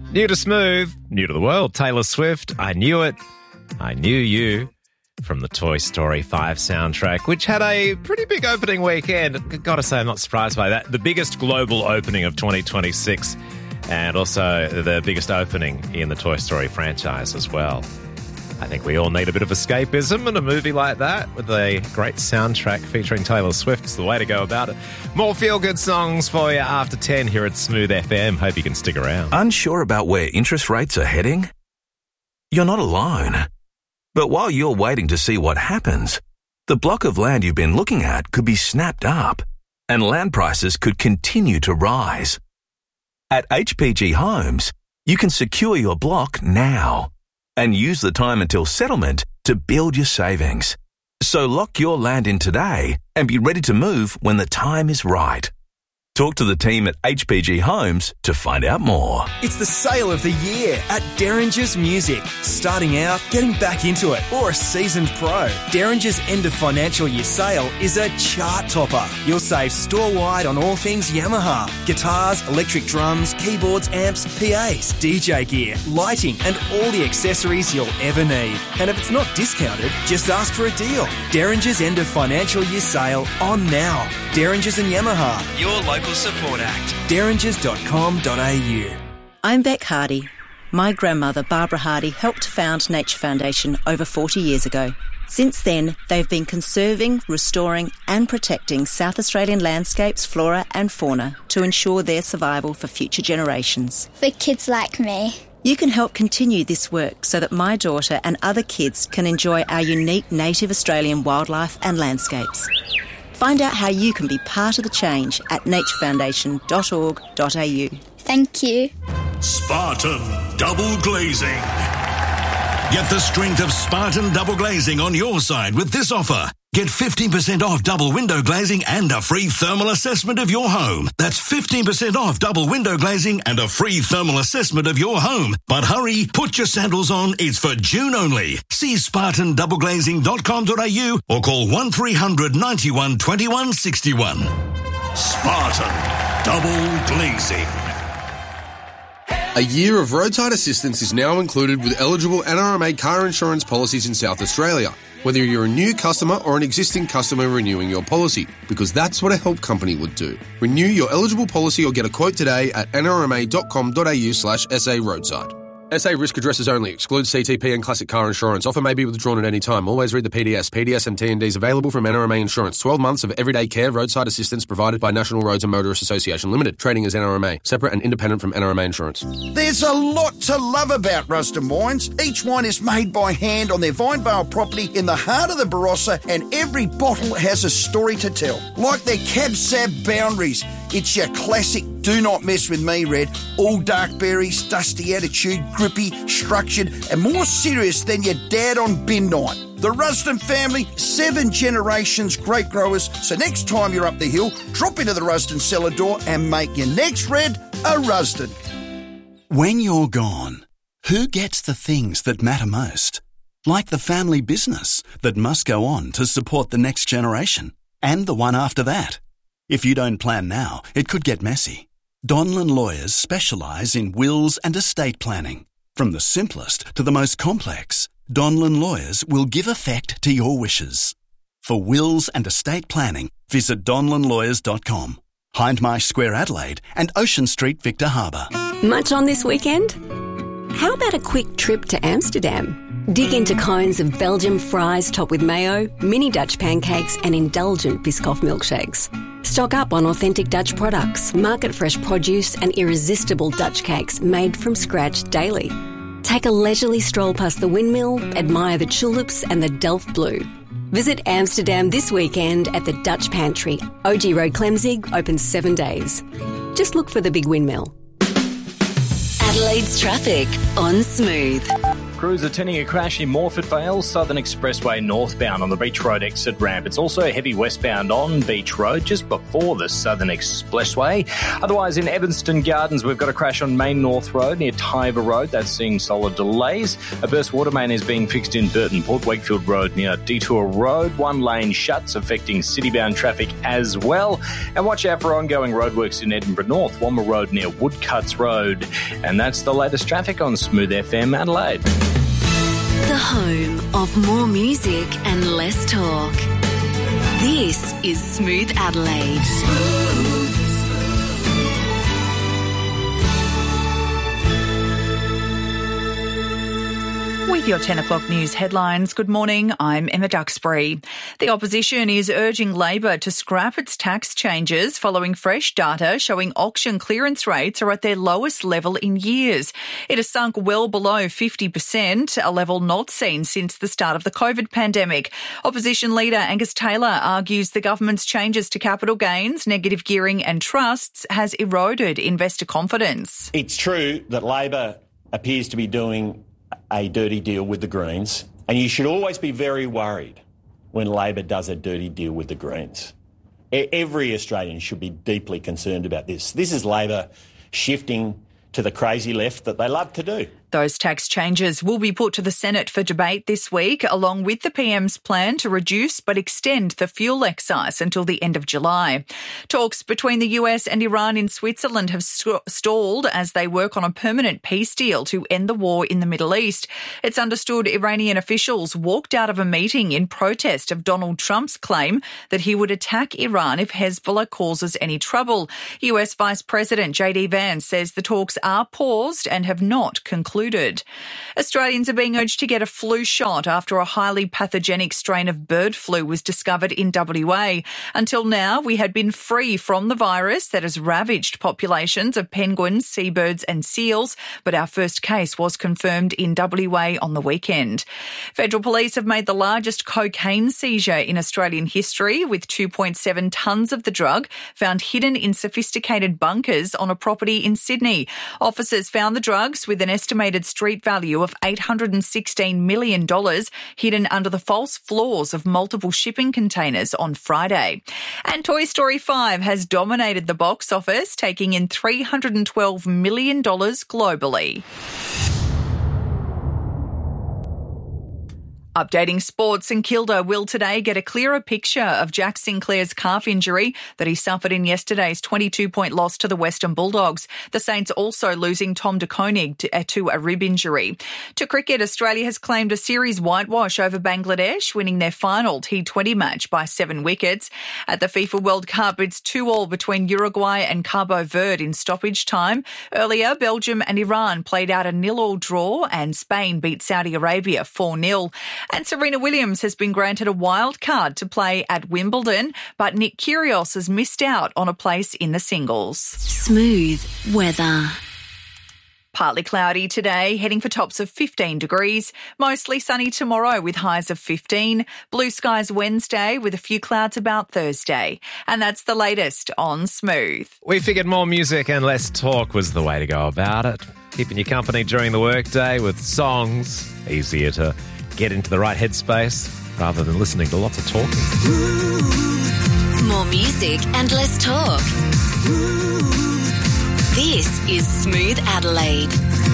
New to Smooth, new to the world, Taylor Swift, I Knew It, I Knew You, from the Toy Story 5 soundtrack, which had a pretty big opening weekend. Gotta say, I'm not surprised by that. The biggest global opening of 2026, and also the biggest opening in the Toy Story franchise as well. I think we all need a bit of escapism, and a movie like that with a great soundtrack featuring Taylor Swift is the way to go about it. More feel-good songs for you after 10 here at Smooth FM. Hope you can stick around. Unsure about where interest rates are heading? You're not alone. But while you're waiting to see what happens, the block of land you've been looking at could be snapped up, and land prices could continue to rise. At HPG Homes, you can secure your block now and use the time until settlement to build your savings. So lock your land in today and be ready to move when the time is right. Talk to the team at HPG Homes to find out more. It's the sale of the year at Derringer's Music. Starting out, getting back into it, or a seasoned pro. Derringer's end of financial year sale is a chart topper. You'll save store-wide on all things Yamaha. Guitars, electric drums, keyboards, amps, PAs, DJ gear, lighting, and all the accessories you'll ever need. And if it's not discounted, just ask for a deal. Derringer's end of financial year sale on now. Derringer's and Yamaha, your local support act. derringers.com.au. I'm Beck Hardy. My grandmother, Barbara Hardy, helped found Nature Foundation over 40 years ago. Since then, they've been conserving, restoring and protecting South Australian landscapes, flora and fauna to ensure their survival for future generations. For kids like me. You can help continue this work so that my daughter and other kids can enjoy our unique native Australian wildlife and landscapes. Find out how you can be part of the change at naturefoundation.org.au. Thank you. Spartan Double Glazing. Get the strength of Spartan Double Glazing on your side with this offer. Get 15% off double window glazing and a free thermal assessment of your home. That's 15% off double window glazing and a free thermal assessment of your home. But hurry, put your sandals on. It's for June only. See spartandoubleglazing.com.au or call 1300 91 21 61. Spartan Double Glazing. A year of roadside assistance is now included with eligible NRMA car insurance policies in South Australia, whether you're a new customer or an existing customer renewing your policy, because that's what a help company would do. Renew your eligible policy or get a quote today at nrma.com.au/SA roadside. SA risk addresses only. Excludes CTP and classic car insurance. Offer may be withdrawn at any time. Always read the PDS. PDS and TNDs available from NRMA Insurance. 12 months of everyday care roadside assistance provided by National Roads and Motorists Association Limited. Trading as NRMA. Separate and independent from NRMA Insurance. There's a lot to love about Ruston Wines. Each wine is made by hand on their Vinevale property in the heart of the Barossa, and every bottle has a story to tell. Like their Cab Sab Boundaries. It's your classic do not mess with me red. All dark berries, dusty attitude, grippy, structured, and more serious than your dad on bin night. The Rusden family, 7 generations great growers. So next time you're up the hill, drop into the Rusden cellar door and make your next red a Rusden. When you're gone, who gets the things that matter most? Like the family business that must go on to support the next generation and the one after that. If you don't plan now, it could get messy. Donlan Lawyers specialise in wills and estate planning. From the simplest to the most complex, Donlan Lawyers will give effect to your wishes. For wills and estate planning, visit donlanlawyers.com. Hindmarsh Square, Adelaide, and Ocean Street, Victor Harbour. Much on this weekend? How about a quick trip to Amsterdam? Dig into cones of Belgian fries topped with mayo, mini Dutch pancakes and indulgent Biscoff milkshakes. Stock up on authentic Dutch products, market-fresh produce and irresistible Dutch cakes made from scratch daily. Take a leisurely stroll past the windmill, admire the tulips and the Delft Blue. Visit Amsterdam this weekend at the Dutch Pantry. OG Road, Clemzig, open 7 days. Just look for the big windmill. Adelaide's traffic on Smooth. Crews attending a crash in Morford Vale, Southern Expressway northbound on the Beach Road exit ramp. It's also heavy westbound on Beach Road just before the Southern Expressway. Otherwise, in Evanston Gardens, we've got a crash on Main North Road near Tiber Road. That's seeing solid delays. A burst water main is being fixed in Burton, Port Wakefield Road near Detour Road. One lane shuts affecting city-bound traffic as well. And watch out for ongoing roadworks in Edinburgh North, Womma Road near Woodcuts Road. And that's the latest traffic on Smooth FM Adelaide. The home of more music and less talk. This is Smooth Adelaide. With your 10 o'clock news headlines, good morning, I'm Emma Duxbury. The opposition is urging Labor to scrap its tax changes following fresh data showing auction clearance rates are at their lowest level in years. It has sunk well below 50%, a level not seen since the start of the COVID pandemic. Opposition leader Angus Taylor argues the government's changes to capital gains, negative gearing and trusts has eroded investor confidence. It's true that Labor appears to be doing a dirty deal with the Greens, and you should always be very worried when Labor does a dirty deal with the Greens. Every Australian should be deeply concerned about this. This is Labor shifting to the crazy left that they love to do. Those tax changes will be put to the Senate for debate this week, along with the PM's plan to reduce but extend the fuel excise until the end of July. Talks between the US and Iran in Switzerland have stalled as they work on a permanent peace deal to end the war in the Middle East. It's understood Iranian officials walked out of a meeting in protest of Donald Trump's claim that he would attack Iran if Hezbollah causes any trouble. US Vice President J.D. Vance says the talks are paused and have not concluded. Australians are being urged to get a flu shot after a highly pathogenic strain of bird flu was discovered in WA. Until now, we had been free from the virus that has ravaged populations of penguins, seabirds and seals, but our first case was confirmed in WA on the weekend. Federal police have made the largest cocaine seizure in Australian history, with 2.7 tonnes of the drug found hidden in sophisticated bunkers on a property in Sydney. Officers found the drugs with an estimated street value of $816 million hidden under the false floors of multiple shipping containers on Friday. And Toy Story 5 has dominated the box office, taking in $312 million globally. Updating sports, St Kilda will today get a clearer picture of Jack Sinclair's calf injury that he suffered in yesterday's 22-point loss to the Western Bulldogs. The Saints also losing Tom de Koning to a rib injury. To cricket, Australia has claimed a series whitewash over Bangladesh, winning their final T20 match by 7 wickets. At the FIFA World Cup, it's 2-2 between Uruguay and Cabo Verde in stoppage time. Earlier, Belgium and Iran played out a 0-0 draw and Spain beat Saudi Arabia 4-0. And Serena Williams has been granted a wild card to play at Wimbledon, but Nick Kyrgios has missed out on a place in the singles. Smooth weather. Partly cloudy today, heading for tops of 15 degrees. Mostly sunny tomorrow with highs of 15. Blue skies Wednesday with a few clouds about Thursday. And that's the latest on Smooth. We figured more music and less talk was the way to go about it. Keeping you company during the workday with songs. Easier to get into the right headspace rather than listening to lots of talking. More music and less talk. This is Smooth Adelaide.